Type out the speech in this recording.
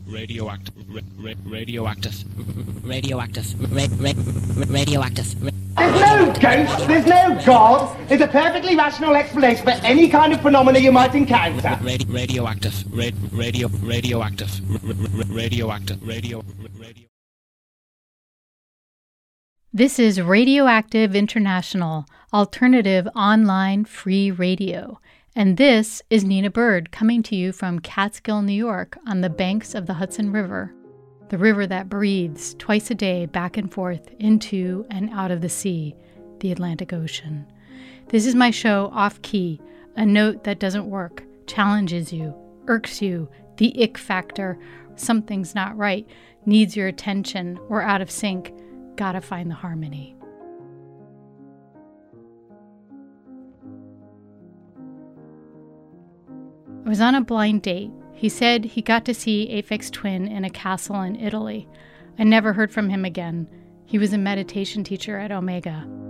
Radioactive. There's no ghost, there's no God. There's a perfectly rational explanation for any kind of phenomena you might encounter. Radioactive. This is Radioactive International, alternative online free radio. And this is Nina Bird coming to you from Catskill, New York, on the banks of the Hudson River, the river that breathes twice a day back and forth into and out of the sea, the Atlantic Ocean. This is my show, Off Key, a note that doesn't work, challenges you, irks you, the ick factor, something's not right, needs your attention, or out of sync, gotta find the harmony. I was on a blind date. He said he got to see Aphex Twin in a castle in Italy. I never heard from him again. He was a meditation teacher at Omega.